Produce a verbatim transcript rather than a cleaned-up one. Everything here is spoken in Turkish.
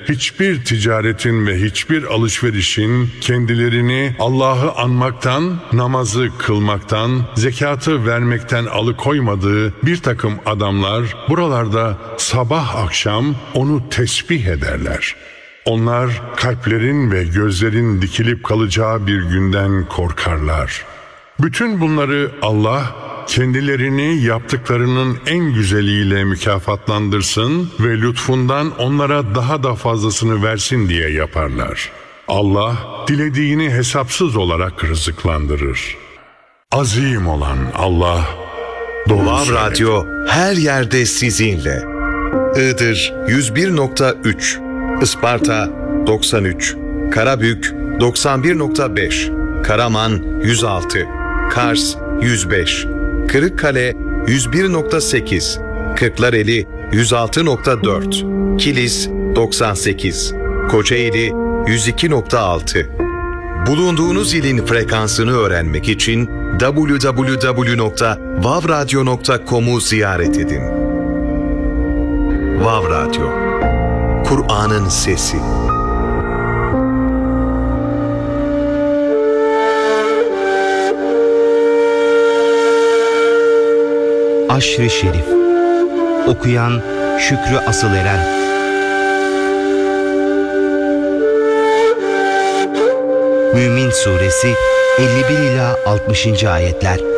hiçbir ticaretin ve hiçbir alışverişin kendilerini Allah'ı anmaktan, namazı kılmaktan, zekatı vermekten alıkoymadığı bir takım adamlar buralarda sabah akşam onu tesbih ederler. Onlar kalplerin ve gözlerin dikilip kalacağı bir günden korkarlar. Bütün bunları Allah kendilerini yaptıklarının en güzeliyle mükafatlandırsın ve lütfundan onlara daha da fazlasını versin diye yaparlar. Allah dilediğini hesapsız olarak rızıklandırır. Azim olan Allah doğru Vav söyler. Radyo her yerde sizinle. Iğdır yüz bir nokta üç, Isparta doksan üç, Karabük doksan bir nokta beş, Karaman yüz altı, Kars yüz beş, Kırıkkale yüz bir nokta sekiz, Kırklareli yüz altı nokta dört, Kilis doksan sekiz, Kocaeli yüz iki nokta altı. Bulunduğunuz ilin frekansını öğrenmek için double-u double-u double-u nokta vav radyo nokta com'u ziyaret edin. Vav Radyo, Kur'an'ın sesi. Aşr-ı Şerif. Okuyan Şükrü Asıleren. Mümin Suresi elli bir ila altmışıncı ayetler.